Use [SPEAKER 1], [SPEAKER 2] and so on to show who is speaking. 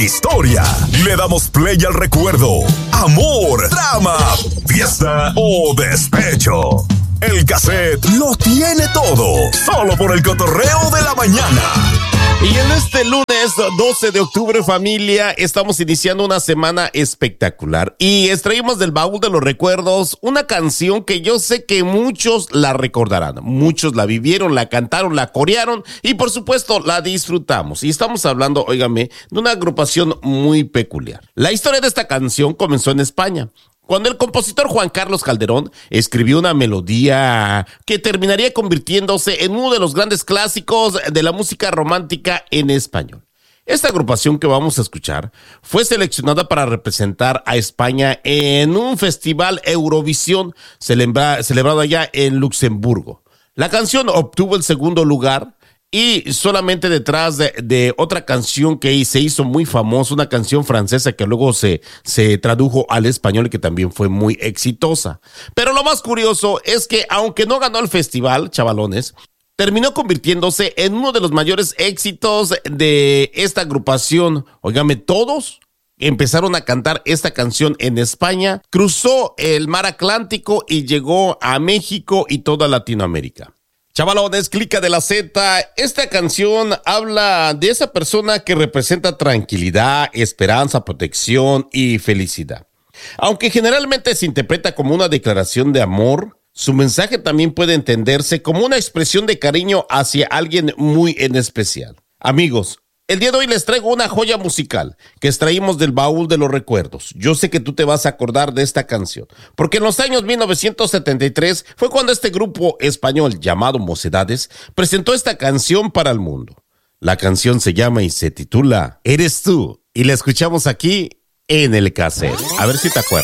[SPEAKER 1] historia. Le damos play al recuerdo, amor, drama, fiesta o despecho. El cassette lo tiene todo, solo por el cotorreo de la mañana.
[SPEAKER 2] Y en este lunes 12 de octubre, familia, estamos iniciando una semana espectacular y extraímos del baúl de los recuerdos una canción que yo sé que muchos la recordarán. Muchos la vivieron, la cantaron, la corearon y por supuesto la disfrutamos. Y estamos hablando, óigame, de una agrupación muy peculiar. La historia de esta canción comenzó en España, cuando el compositor Juan Carlos Calderón escribió una melodía que terminaría convirtiéndose en uno de los grandes clásicos de la música romántica en español. Esta agrupación que vamos a escuchar fue seleccionada para representar a España en un festival Eurovisión celebrado allá en Luxemburgo. La canción obtuvo el segundo lugar y solamente detrás de otra canción que se hizo muy famosa, una canción francesa que luego se tradujo al español y que también fue muy exitosa. Pero lo más curioso es que aunque no ganó el festival, chavalones, terminó convirtiéndose en uno de los mayores éxitos de esta agrupación. Óigame, todos empezaron a cantar esta canción en España, cruzó el mar Atlántico y llegó a México y toda Latinoamérica. Chavalones, Clica de la Z, esta canción habla de esa persona que representa tranquilidad, esperanza, protección y felicidad. Aunque generalmente se interpreta como una declaración de amor, su mensaje también puede entenderse como una expresión de cariño hacia alguien muy en especial. Amigos, el día de hoy les traigo una joya musical que extraímos del baúl de los recuerdos. Yo sé que tú te vas a acordar de esta canción, porque en los años 1973 fue cuando este grupo español llamado Mocedades presentó esta canción para el mundo. La canción se llama y se titula Eres tú, y la escuchamos aquí en el cassette. A ver si te acuerdas.